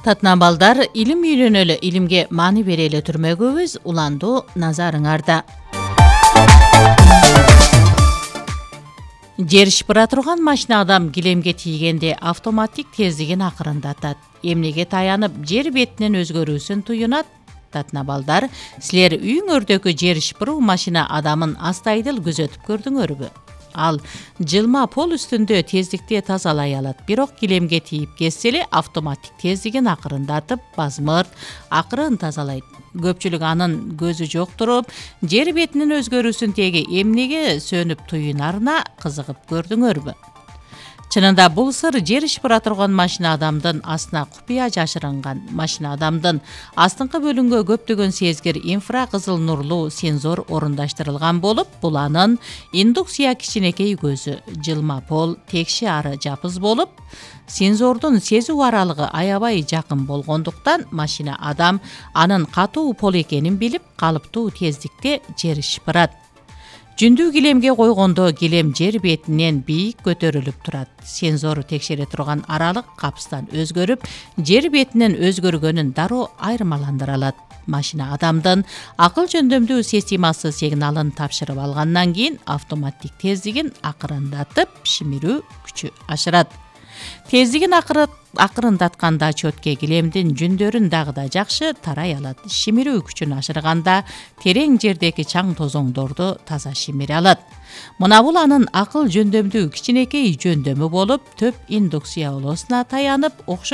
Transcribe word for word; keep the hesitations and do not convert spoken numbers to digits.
Татына балдар, илим үйрөнөлө, илимге маани береле түрмөгөбүз, уландуу назарыңарда. Жер шыпыра турган машина адам килемге тийгенде автоматтик тездигин акырындатат. Эмнеге таянып, жер бетинин өзгөрүүсүн туюнат? Татына балдар, силер үйүңөрдөгү жер шыпыруу машина адамын астайдыл күзөтүп көрдүңөрбү? Ал жылма пол үстүндө тездикти тазалай алат, бирок килемге тийип кетсе эле автоматтик тездигин акырындатып, базмырт, акырын тазалайт. Көпчүлүк анын көзү жок туруп, жер бетинин өзгөрүүсүн теги эмнеге сөнүп туюнарына кызыгып көрдүңөрбү? Чынында бул сыр жер шыпыра турган машина адамдын астына купуя жашырынган. Машина адамдын астыңкы бөлүнгө көптөгөн сезгир инфракызыл нурлуу сензор орундаштырылган болуп, бул анын индукция кичинекей көзү, жылма пол, текши ары жапыз болуп, сензордун сезүү аралыгы аябай жакын болгондуктан машина адам анын катуу пол экенин билип, калыптуу тездикте жер шыпырат. Жүндүү килемге койгондо килем жер бетинен бийик көтөрүлүп турат. Сензор текшере турган аралык капыстан өзгөрүп, жер бетинин өзгөргөнүн дароо айырмаландыра алат. Машина адамдын акыл жөндөмдүү системасы сигналын тапшырып алгандан кийин автоматтик тездигин акырындатып, шимирүү күчү ашырат. Тездигин акырындатканда чөтке килемдин жүндөрүн дагы да жакшы тарай алат. Шимирүү күчүн ашырганда терең жердеги чаң тозоңдорду таза шимире алат. Мына бул анын акыл жөндөмдүү кичинекей жөндөмү болуп, төп индукция олоосуна таянып, окшош